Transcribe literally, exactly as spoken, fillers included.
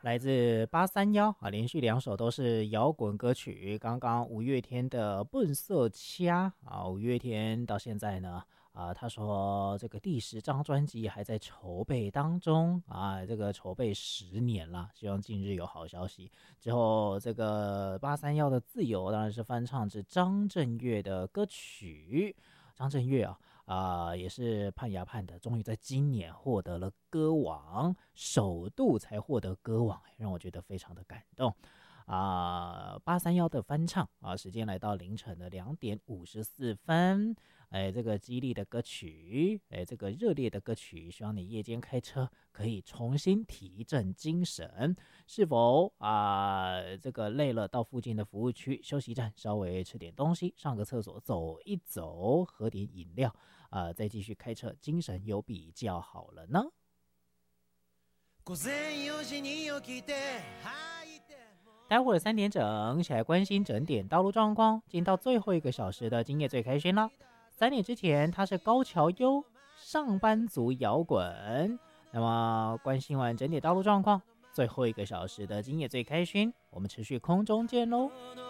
来自八三幺啊，连续两首都是摇滚歌曲。刚刚五月天的《笨色掐》啊，五月天到现在呢啊，他说这个第十张专辑还在筹备当中啊，这个筹备十年了，希望近日有好消息。之后这个八三幺的《自由》当然是翻唱自张震岳的歌曲，张震岳啊。啊、呃，也是盼呀盼的，终于在今年获得了歌王，首度才获得歌王，让我觉得非常的感动啊！八三幺的翻唱啊，时间来到凌晨的两点五十四分，哎，这个激励的歌曲，哎，这个热烈的歌曲，希望你夜间开车可以重新提振精神。是否啊、呃，这个累了，到附近的服务区休息站稍微吃点东西，上个厕所，走一走，喝点饮料。呃，再继续开车，精神有比较好了呢。待会儿三点整，一起来关心整点道路状况。进到最后一个小时的今夜最开心了。三点之前，他是高桥优，上班族摇滚。那么关心完整点道路状况，最后一个小时的今夜最开心，我们持续空中见喽。